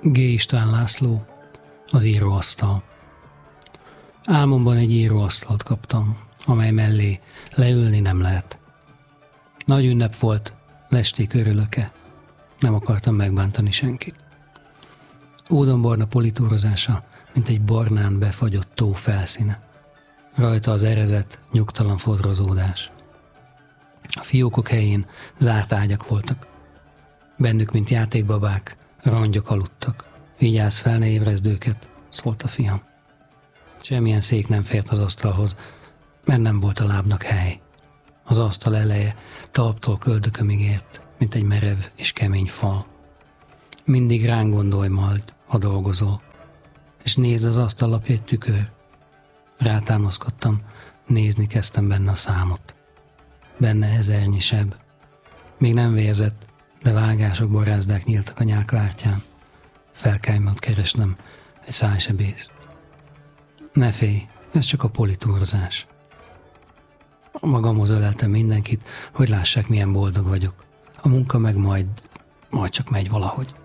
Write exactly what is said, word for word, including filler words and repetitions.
G. István László, az íróasztal. Álmomban egy íróasztalt kaptam, amely mellé leülni nem lehet. Nagy ünnep volt, lesték örülöke, nem akartam megbántani senkit. Ódomborna politúrozása, mint egy barnán befagyott tó felszíne. Rajta az erezett, nyugtalan fodrozódás. A fiókok helyén zárt ágyak voltak. Bennük, mint játékbabák, rongyok aludtak. Vigyázz fel, ne ébresd őket, szólt a fiam. Semmilyen szék nem fért az asztalhoz, mert nem volt a lábnak hely. Az asztal eleje talptól köldökömig ért, mint egy merev és kemény fal. Mindig ránk gondolj majd, ha dolgozol. És nézd, az asztallapja egy tükör. Rátámaszkodtam, nézni kezdtem benne a számot. Benne ezernyi seb. Még nem vérzett, de vágások, borázdák nyíltak a nyálkahártyán. Felkájmot keresnem egy szájsebészt. Ne félj, ez csak a politúrozás. Magamhoz öleltem mindenkit, hogy lássák, milyen boldog vagyok. A munka meg majd, majd csak megy valahogy.